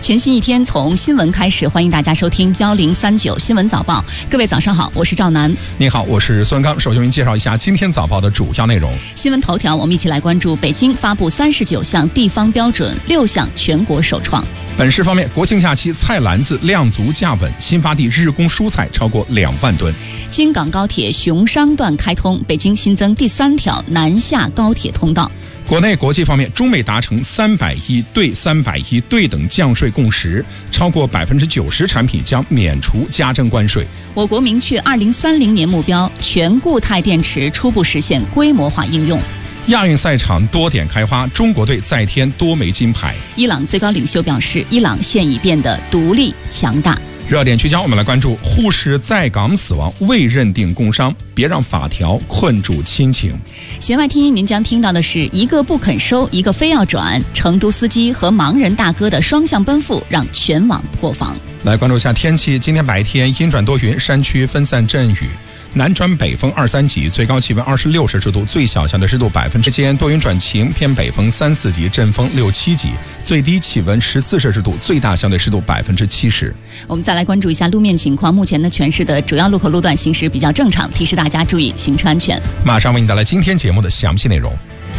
全新一天从新闻开始，欢迎大家收听1039新闻早报。各位早上好，我是赵楠。 你好，我是孙刚。首先为您介绍一下今天早报的主要内容。 新闻头条，我们一起来关注北京发布39项地方标准，6项全国首创。 本市方面，国庆假期菜篮子量足价稳，新发地日供蔬菜超过2万吨。 京港高铁熊商段开通，北京新增第3条南下高铁通道。 国内国际方面，中美达成310对310对等降税共识，超过90%产品将免除加征关税。 我国明确2030年目标，全固态电池初步实现规模化应用。 亚运赛场多点开花，中国队再添多枚金牌。 伊朗最高领袖表示，伊朗现已变得独立强大。 热点聚焦，我们来关注护士在岗死亡未认定工伤，别让法条困住亲情。 弦外听音，您将听到的是一个不肯收，一个非要转，成都司机和盲人大哥的双向奔赴让全网破防。 来关注一下天气，今天白天阴转多云，山区分散阵雨。南转北风2、3级，最高气温26摄氏度，最小相对湿度%间，多云转晴，偏北风3、4级，阵风6、7级，最低气温14摄氏度，最大相对湿度70%。 我们再来关注一下路面情况，目前呢，全市的主要路口路段行驶比较正常，提示大家注意行车安全。 马上为你带来今天节目的详细内容。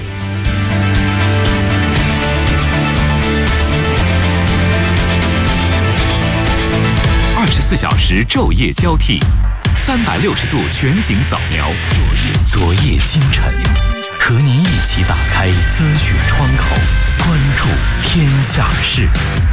24小时昼夜交替，360度全景扫描，昨夜今晨，和您一起打开资讯窗口，关注天下事。